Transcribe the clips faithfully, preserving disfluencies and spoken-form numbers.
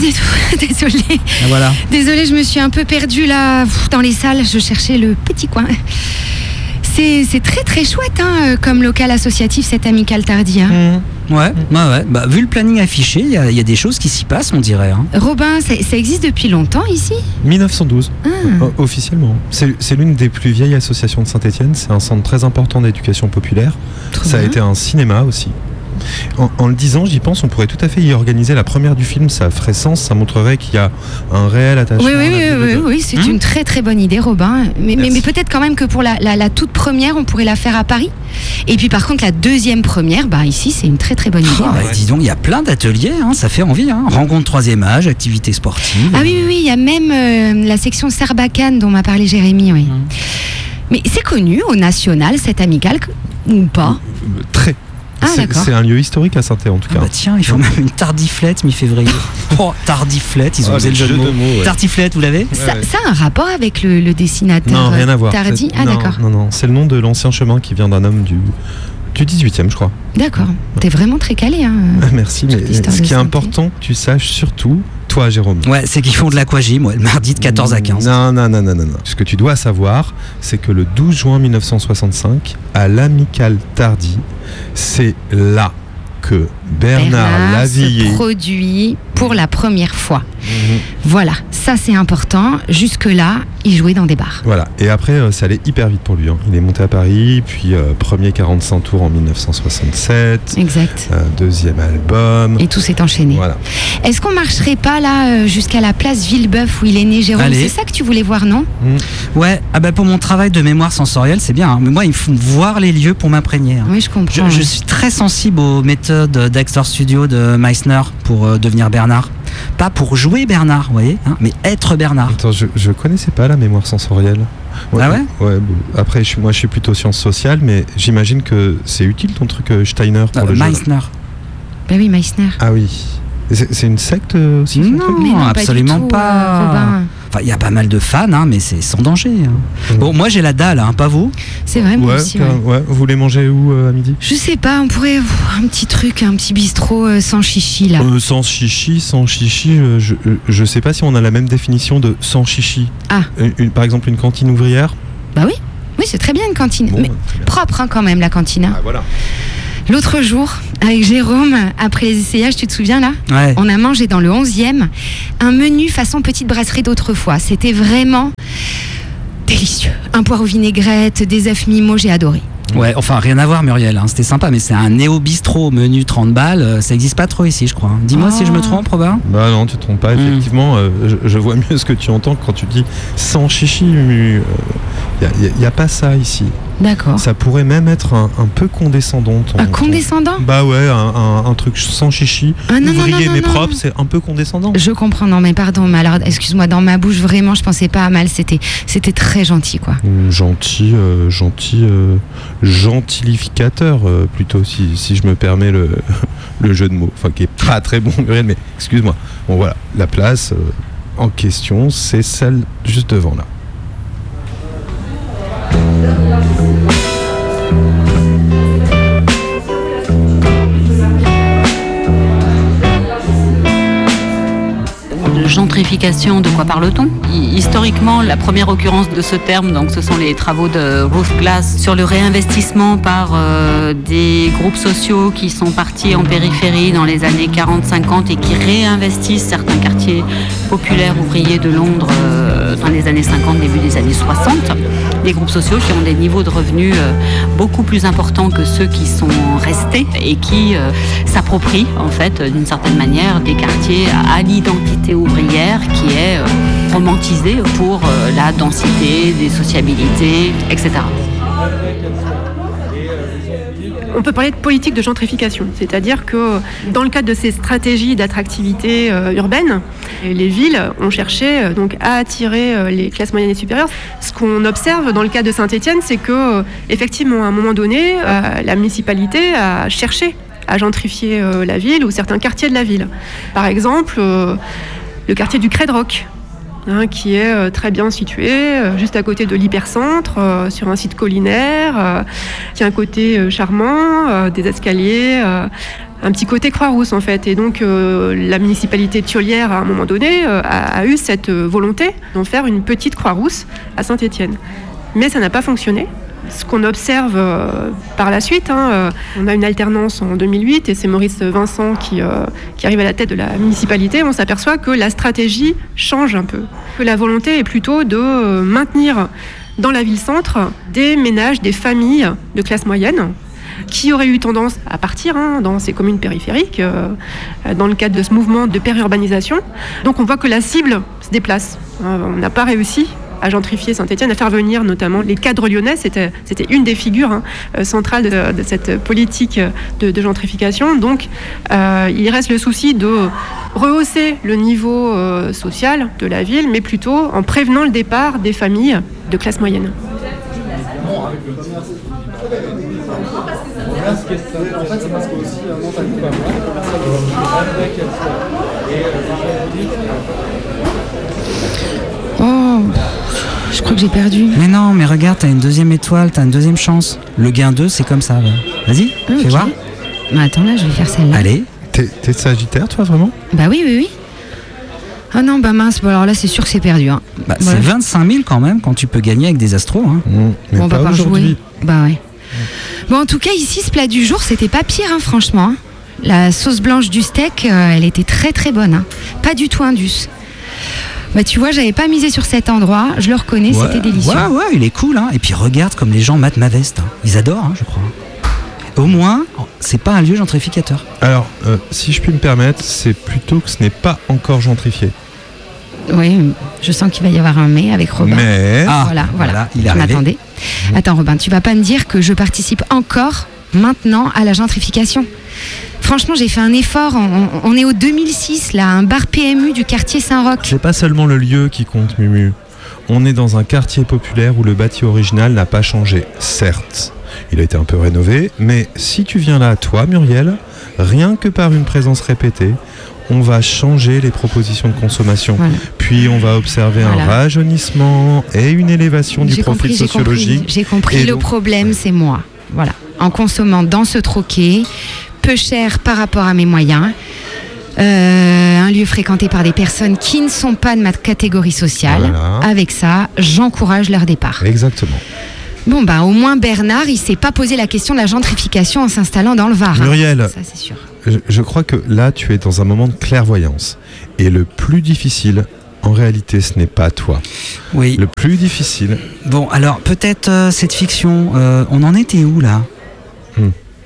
Désolée. Ah, voilà. Désolée, je me suis un peu perdue là dans les salles. Je cherchais le petit coin. C'est, c'est très très chouette hein, comme local associatif, cette amicale Tardy. Hein. Mmh. Ouais, mmh. ouais, ouais. Bah, vu le planning affiché, il y, y a des choses qui s'y passent, on dirait. Hein. Robin, ça, ça existe depuis longtemps ici ? mille neuf cent douze, ah. euh, officiellement. C'est, c'est l'une des plus vieilles associations de Saint-Étienne. C'est un centre très important d'éducation populaire. Trop ça bien. A été un cinéma aussi. En, en le disant, j'y pense, on pourrait tout à fait y organiser la première du film, ça ferait sens, ça montrerait qu'il y a un réel attachement. Oui, oui, oui, oui, oui, oui, c'est hum? une très très bonne idée, Robin. Mais, mais, mais peut-être quand même que pour la, la, la toute première, on pourrait la faire à Paris. Et puis par contre, la deuxième première, bah ici, c'est une très très bonne idée. Oh, bah, dis donc, il y a plein d'ateliers, hein, ça fait envie. Hein. Rencontre troisième âge, activités sportives. Ah oui, oui, oui, il y a même euh, la section Sarbacane dont m'a parlé Jérémy. Oui. Hum. Mais c'est connu au national, cette amicale, ou pas ? Très. Ah, c'est, c'est un lieu historique à Saint-Étienne en tout cas. Ah bah tiens, il faut même une tardiflette mi-février. Oh, tardiflette, ils ont osé oh, le jeu de mots. mots ouais. Tartiflette, vous l'avez ? Ça, ça a un rapport avec le, le dessinateur Non, rien à voir. Tardy. C'est, ah non, d'accord. Non, non, c'est le nom de l'ancien chemin qui vient d'un homme du, du dix-huitième, je crois. D'accord. T'es vraiment très calé. Hein, merci, mais ce qui est important que tu saches surtout, toi Jérôme. Ouais, c'est qu'ils font de l'aquagym, ouais, le mardi de quatorze à quinze. Non, non, non, non, non, non. Ce que tu dois savoir, c'est que le douze juin mille neuf cent soixante-cinq, à l'amicale Tardy, c'est là que Bernard, Bernard Lavilliers se produit pour la première fois. Mmh. Voilà, ça c'est important. Jusque-là, il jouait dans des bars. Voilà, et après, euh, ça allait hyper vite pour lui. Hein. Il est monté à Paris, puis euh, premier quarante-cinq tours en mille neuf cent soixante-sept. Exact. Euh, deuxième album. Et tout s'est enchaîné. Voilà. Est-ce qu'on marcherait pas là euh, jusqu'à la place Villebeuf où il est né, Jérôme ? Allez. C'est ça que tu voulais voir, non ? mmh. Ouais, ah bah pour mon travail de mémoire sensorielle, c'est bien. Hein. Mais moi, il faut voir les lieux pour m'imprégner. Hein. Oui, je comprends. Je, je suis très sensible aux méthodes d'Extor Studio de Meissner pour euh, devenir Bernard. Pas pour jouer Bernard, vous voyez, hein, mais être Bernard. Attends, je, je connaissais pas la mémoire sensorielle. Ouais, ah ouais, ouais bon. Après, je, moi, je suis plutôt sciences sociales, mais j'imagine que c'est utile ton truc euh, Steiner pour euh, le Meissner. jeu. Ben oui, Meissner. Ah oui. C'est, c'est une secte aussi ? Non, non absolument pas. pas. pas. Enfin, il y a pas mal de fans, hein, mais c'est sans danger. Hein. Mmh. Bon, moi j'ai la dalle, hein, pas vous ? C'est vrai, moi ouais, aussi. Ouais. Ouais. Vous voulez manger où euh, à midi ? Je sais pas, on pourrait un petit truc, un petit bistrot euh, sans chichi là. Euh, sans chichi, sans chichi, je, je, je sais pas si on a la même définition de sans chichi. Ah. Une, une, par exemple, une cantine ouvrière ? Bah oui, oui, c'est très bien une cantine, bon, mais bah, propre hein, quand même la cantine. Hein. Ah voilà. L'autre jour, avec Jérôme, après les essayages, tu te souviens là ? Ouais. On a mangé dans le onzième un menu façon petite brasserie d'autrefois. C'était vraiment délicieux. Un poire aux vinaigrettes, des œufs mimo, j'ai adoré. Ouais, enfin rien à voir Muriel, hein, c'était sympa, mais c'est un néo-bistrot menu trente balles, ça n'existe pas trop ici je crois. Hein. Dis-moi oh. si je me trompe, Robin. Bah non, tu te trompes pas, effectivement, mmh. euh, je, je vois mieux ce que tu entends quand tu dis sans chichi, il euh, n'y a, a, a pas ça ici. D'accord. Ça pourrait même être un, un peu condescendant. Ton, un condescendant ton... Bah ouais, un, un, un truc sans chichi, ah, non, ouvrier non, non, mais non, propre, non. c'est un peu condescendant. Je comprends, non mais pardon, mais alors excuse-moi, dans ma bouche vraiment je pensais pas à mal, c'était, c'était très gentil quoi. Mmh, gentil, euh, gentil, euh, gentilificateur euh, plutôt si, si je me permets le, le jeu de mots, enfin qui est pas très bon Muriel, mais excuse-moi. Bon voilà, la place euh, en question c'est celle juste devant là. Gentrification, de quoi parle-t-on ? Historiquement, la première occurrence de ce terme, donc, ce sont les travaux de Ruth Glass sur le réinvestissement par euh, des groupes sociaux qui sont partis en périphérie dans les années quarante cinquante et qui réinvestissent certains quartiers populaires ouvriers de Londres euh, dans les années cinquante, début des années soixante. Des groupes sociaux qui ont des niveaux de revenus euh, beaucoup plus importants que ceux qui sont restés et qui euh, s'approprient en fait d'une certaine manière des quartiers à, à l'identité ouvrière qui est euh, romantisée pour euh, la densité, des sociabilités, et cetera. On peut parler de politique de gentrification, c'est-à-dire que dans le cadre de ces stratégies d'attractivité euh, urbaine, les villes ont cherché euh, donc à attirer euh, les classes moyennes et supérieures. Ce qu'on observe dans le cas de Saint-Étienne, c'est que euh, effectivement, à un moment donné, euh, la municipalité a cherché à gentrifier euh, la ville ou certains quartiers de la ville. Par exemple, euh, le quartier du Crèdroc. Hein, qui est euh, très bien situé, euh, juste à côté de l'hypercentre, euh, sur un site collinaire, euh, qui a un côté euh, charmant, euh, des escaliers euh, un petit côté Croix-Rousse en fait. Et donc euh, la municipalité de Thiollière, à un moment donné, euh, a, a eu cette volonté d'en faire une petite Croix-Rousse à Saint-Étienne. Mais ça n'a pas fonctionné. Ce qu'on observe euh, par la suite, hein, euh, on a une alternance en deux mille huit et c'est Maurice Vincent qui, euh, qui arrive à la tête de la municipalité. On s'aperçoit que la stratégie change un peu, que la volonté est plutôt de euh, maintenir dans la ville-centre des ménages, des familles de classe moyenne qui auraient eu tendance à partir hein, dans ces communes périphériques euh, dans le cadre de ce mouvement de périurbanisation. Donc on voit que la cible se déplace. Euh, on n'a pas réussi à gentrifier Saint-Étienne, à faire venir notamment les cadres lyonnais. C'était, c'était une des figures hein, centrales de, de cette politique de, de gentrification. Donc, euh, il reste le souci de rehausser le niveau euh, social de la ville, mais plutôt en prévenant le départ des familles de classe moyenne. Oh, je crois que j'ai perdu. Mais non, mais regarde, t'as une deuxième étoile, t'as une deuxième chance. Le gain deux, c'est comme ça. Là. Vas-y, okay. Fais voir. Bah attends, là, je vais faire celle-là. Allez. T'es, t'es Sagittaire, toi, vraiment ? Bah oui, oui, oui. Ah non, bah mince, bon, alors là, c'est sûr que c'est perdu. Hein. Bah, voilà. C'est vingt-cinq mille quand même quand tu peux gagner avec des astros. Hein. Mmh, mais bon, on pas va pas aujourd'hui. Jouer. Bah ouais. Mmh. Bon, en tout cas, ici, ce plat du jour, c'était pas pire, hein, franchement. Hein. La sauce blanche du steak, euh, elle était très très bonne. Hein. Pas du tout indus. Bah tu vois, j'avais pas misé sur cet endroit, je le reconnais, ouais, c'était délicieux. Ouais, ouais, il est cool. Hein. Et puis regarde comme les gens matent ma veste. Hein. Ils adorent, hein, je crois. Au moins, c'est pas un lieu gentrificateur. Alors, euh, si je puis me permettre, c'est plutôt que ce n'est pas encore gentrifié. Oui, je sens qu'il va y avoir un mais avec Robin. Mais... Ah, voilà, voilà, voilà il est je arrivé. m'attendais. Mmh. Attends Robin, tu vas pas me dire que je participe encore maintenant à la gentrification. Franchement, j'ai fait un effort. On, on est au deux mille six, là, un bar P M U du quartier Saint-Roch. C'est pas seulement le lieu qui compte, Mumu. On est dans un quartier populaire où le bâti original n'a pas changé, certes. Il a été un peu rénové, mais si tu viens là, toi, Muriel, rien que par une présence répétée, on va changer les propositions de consommation. Voilà. Puis on va observer voilà. un rajeunissement et une élévation du j'ai profil compris, sociologique. J'ai compris, j'ai compris. le donc... problème, c'est moi. Voilà. En consommant dans ce troquet, peu cher par rapport à mes moyens, euh, un lieu fréquenté par des personnes qui ne sont pas de ma catégorie sociale. Voilà. Avec ça, j'encourage leur départ. Exactement. Bon, bah, au moins Bernard, il ne s'est pas posé la question de la gentrification en s'installant dans le Var. Muriel, hein. Ça, c'est sûr. Je, je crois que là, tu es dans un moment de clairvoyance. Et le plus difficile, en réalité, ce n'est pas toi. Oui. Le plus difficile... Bon, alors, peut-être euh, cette fiction, euh, on en était où, là ? hmm.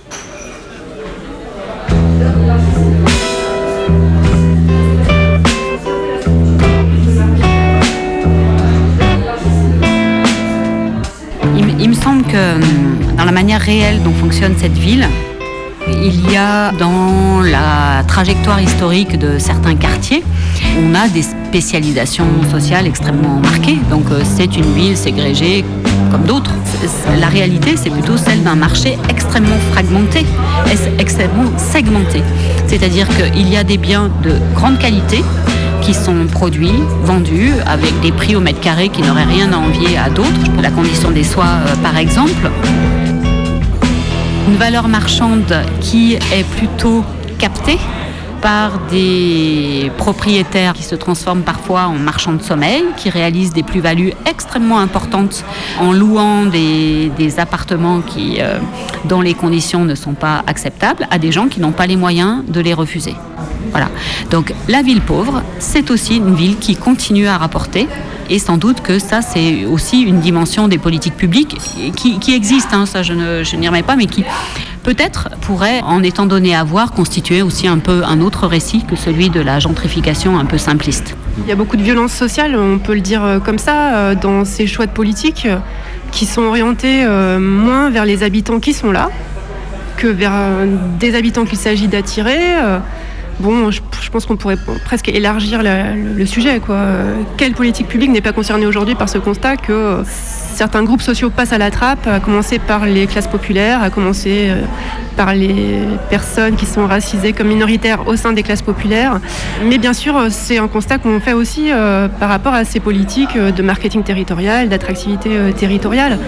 Il, il me semble que dans la manière réelle dont fonctionne cette ville, il y a dans la trajectoire historique de certains quartiers, on a des spécialisations sociales extrêmement marquées. Donc c'est une ville ségrégée comme d'autres. La réalité, c'est plutôt celle d'un marché extrêmement fragmenté, extrêmement segmenté. C'est-à-dire qu'il y a des biens de grande qualité qui sont produits, vendus, avec des prix au mètre carré qui n'auraient rien à envier à d'autres. La condition des soies, euh, par exemple. Une valeur marchande qui est plutôt captée par des propriétaires qui se transforment parfois en marchands de sommeil, qui réalisent des plus-values extrêmement importantes en louant des, des appartements qui, euh, dont les conditions ne sont pas acceptables à des gens qui n'ont pas les moyens de les refuser. Voilà. Donc la ville pauvre, c'est aussi une ville qui continue à rapporter. Et sans doute que ça, c'est aussi une dimension des politiques publiques qui, qui existe, hein, ça je, ne, je n'y remets pas, mais qui peut-être pourrait, en étant donné à voir, constituer aussi un peu un autre récit que celui de la gentrification un peu simpliste. Il y a beaucoup de violences sociales, on peut le dire comme ça, dans ces choix de politique qui sont orientés moins vers les habitants qui sont là que vers des habitants qu'il s'agit d'attirer. Bon, je, je pense qu'on pourrait presque élargir la, le, le sujet, quoi. Quelle politique publique n'est pas concernée aujourd'hui par ce constat que certains groupes sociaux passent à la trappe, à commencer par les classes populaires, à commencer par les personnes qui sont racisées comme minoritaires au sein des classes populaires. Mais bien sûr, c'est un constat qu'on fait aussi euh, par rapport à ces politiques de marketing territorial, d'attractivité euh, territoriale.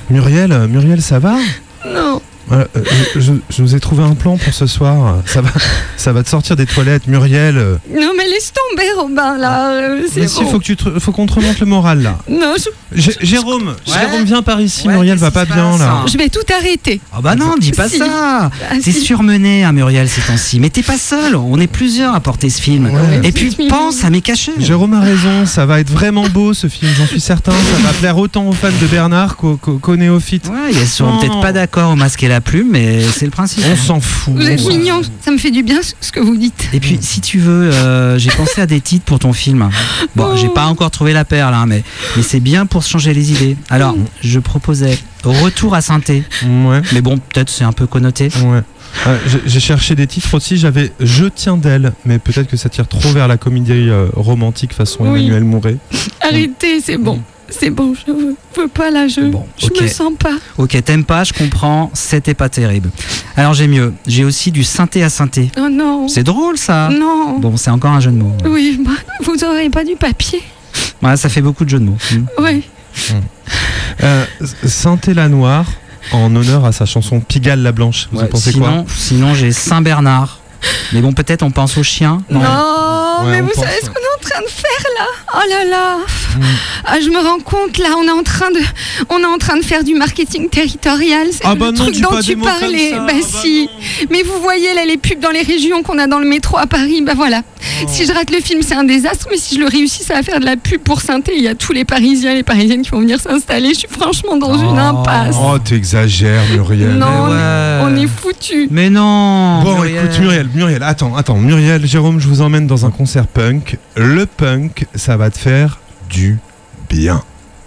Muriel, Muriel, ça va ? Non. Voilà, euh, je, je vous ai trouvé un plan pour ce soir. Ça va, ça va te sortir des toilettes, Muriel. Non, mais laisse tomber, Robin, là. euh, C'est Mais si, bon. faut que tu te- faut qu'on te remonte le moral là. Non, je, G- Jérôme, Ouais. Jérôme, viens par ici. Ouais, Muriel qu'est-ce va qui pas se bien passe, là. hein je vais tout arrêter. Oh bah non, dis pas Si. ça. Ah, T'es si. surmené, hein, Muriel, ces temps-ci. Mais t'es pas seul. On est plusieurs à porter ce film. Ouais. Et puis Petite pense à mes cachets. Jérôme a raison, ça va être vraiment beau ce film, j'en suis certain. Ça va plaire autant aux fans de Bernard qu'aux, qu'aux- qu'aux néophytes. Ouais, ils seront Non. peut-être pas d'accord au masque et la plume, mais c'est le principe. On s'en fout. Vous on êtes s'en- mignons, ça me fait du bien ce que vous dites. Et puis, si tu veux, euh, j'ai pensé à des titres pour ton film. Bon, Oh. j'ai pas encore trouvé la perle, hein, mais, mais c'est bien pour se changer les idées. Alors, je proposais Retour à Saint-Thé. Ouais, Mais bon, peut-être c'est un peu connoté. ouais. Euh, j'ai, j'ai cherché des titres aussi, j'avais Je tiens d'elle, mais peut-être que ça tire trop vers la comédie euh, romantique façon Oui. Emmanuel Mouret. Arrêtez, c'est bon. C'est bon, je veux, veux pas là, je, Bon, je ok. me sens pas. Ok, t'aimes pas, je comprends, c'était pas terrible. Alors j'ai mieux, j'ai aussi du synthé à synthé. Oh non. C'est drôle ça. Non. Bon, c'est encore un jeu de mots. Oui, bah, vous aurez pas du papier. Ouais, ça fait beaucoup de jeux de mots. Hmm. Oui. Euh, Saint-Élanoir, en honneur à sa chanson Pigalle la Blanche. Vous en Ouais, pensez sinon, quoi sinon j'ai Saint-Bernard. Mais bon, peut-être on pense aux chiens. Non, Ouais, mais on vous pense, savez ce ouais. qu'on est en train de faire là? Oh là là. Ah, je me rends compte là, on est en train de, on est en train de faire du marketing territorial. C'est Ah le bah non, truc dis dont pas tu des mots comme parlais. ça. Bah, Ah bah si. Mais vous voyez là les pubs dans les régions qu'on a dans le métro à Paris. Bah voilà. Oh. Si je rate le film, c'est un désastre. Mais si je le réussis, ça va faire de la pub pour Saint-Thé. Il y a tous les Parisiens, les Parisiennes qui vont venir s'installer. Je suis franchement dans une Oh. impasse. Oh, t'exagères, Muriel. Non, Mais ouais. on est foutus. Mais non. Bon, Muriel. écoute, Muriel, Muriel, attends, attends. Muriel, Jérôme, je vous emmène dans un concert punk. Le punk, ça va te faire du bien.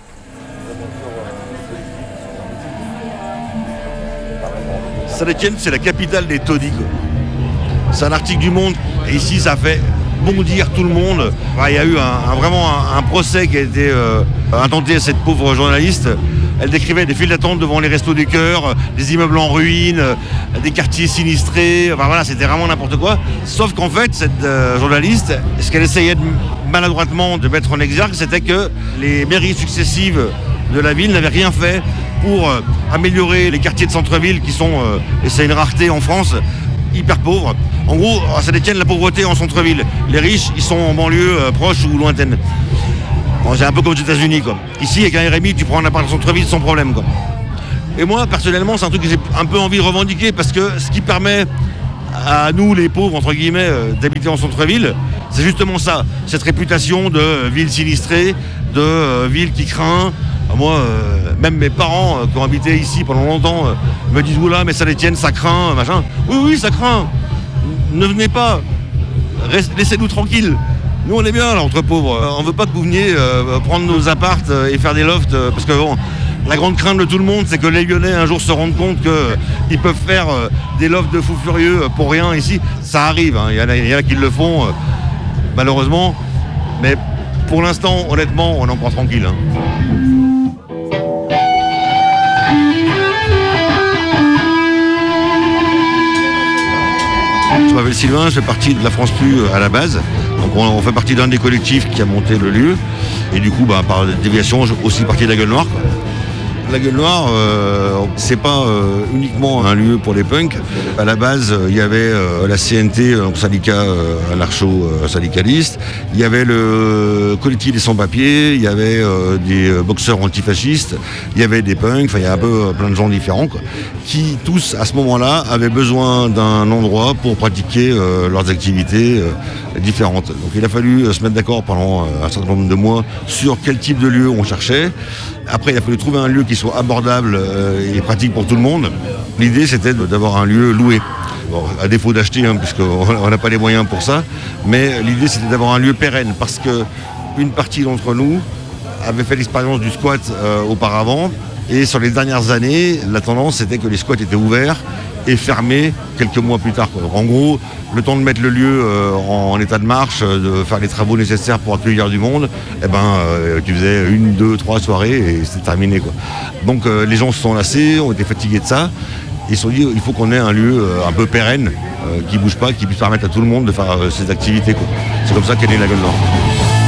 Saint-Étienne, c'est la capitale des taudis. quoi. C'est un article du Monde, et ici, ça fait bondir tout le monde. Enfin, il y a eu un, un- vraiment un, un procès qui a été euh, intenté à cette pauvre journaliste. Elle décrivait des files d'attente devant les restos du cœur, des immeubles en ruine, euh, des quartiers sinistrés. Enfin voilà, c'était vraiment n'importe quoi. Sauf qu'en fait, cette euh, journaliste, ce qu'elle essayait de, maladroitement de mettre en exergue, c'était que les mairies successives de la ville n'avaient rien fait pour euh, améliorer les quartiers de centre-ville qui sont, euh, et c'est une rareté en France, hyper pauvres. En gros, à Saint-Étienne, la pauvreté en centre-ville. Les riches, ils sont en banlieue euh, proche ou lointaine. Bon, c'est un peu comme aux États-Unis, quoi. Ici, avec un R M I, tu prends un appart en centre-ville sans problème, quoi. Et moi, personnellement, c'est un truc que j'ai un peu envie de revendiquer parce que ce qui permet à nous, les pauvres, entre guillemets, euh, d'habiter en centre-ville, c'est justement ça. Cette réputation de euh, ville sinistrée, de euh, ville qui craint. Ah, moi, euh, même mes parents euh, qui ont habité ici pendant longtemps euh, me disent oula, mais Saint-Étienne, ça craint, machin. Oui, oui, ça craint. Ne venez pas. Reste- laissez-nous tranquilles. Nous, on est bien là, entre pauvres. Euh, On veut pas que vous veniez euh, prendre nos apparts euh, et faire des lofts, euh, parce que bon, la grande crainte de tout le monde, c'est que les Lyonnais un jour se rendent compte qu'ils peuvent faire euh, des lofts de fous furieux euh, pour rien ici. Ça arrive, hein. Il y en a, il y en a qui le font, euh, malheureusement. Mais pour l'instant, honnêtement, on est encore tranquille. hein. Je m'appelle Sylvain, je fais partie de la France Plus à la base. Donc on, on fait partie d'un des collectifs qui a monté le lieu. Et du coup, bah, par déviation, je fais aussi partie de la Gueule Noire. quoi. La Gueule Noire, euh, c'est pas euh, uniquement un lieu pour les punks. À la base, il y avait euh, la C N T, donc syndicat euh, anarcho-syndicaliste. Il y avait le collectif des sans-papiers. Il y avait euh, des euh, boxeurs antifascistes. Il y avait des punks. Enfin, il y a un peu euh, plein de gens différents, quoi, qui tous, à ce moment-là, avaient besoin d'un endroit pour pratiquer euh, leurs activités euh, différentes. Donc, il a fallu euh, se mettre d'accord pendant euh, un certain nombre de mois sur quel type de lieu on cherchait. Après, il a fallu trouver un lieu qui soit abordable euh, et pratique pour tout le monde. L'idée, c'était de- d'avoir un lieu loué. Bon, à défaut d'acheter, hein, puisqu'on n'a pas les moyens pour ça. Mais l'idée, c'était d'avoir un lieu pérenne, parce qu'une partie d'entre nous avait fait l'expérience du squat euh, auparavant. Et sur les dernières années, la tendance, c'était que les squats étaient ouverts et fermés quelques mois plus tard, quoi. Donc, en gros, le temps de mettre le lieu euh, en, en état de marche, euh, de faire les travaux nécessaires pour accueillir du monde, eh ben, euh, tu faisais une, deux, trois soirées et c'était terminé, quoi. Donc euh, les gens se sont lassés, ont été fatigués de ça. Ils se sont dit il faut qu'on ait un lieu euh, un peu pérenne, euh, qui bouge pas, qui puisse permettre à tout le monde de faire euh, ses activités, quoi. C'est comme ça qu'est née la Gueule Noire.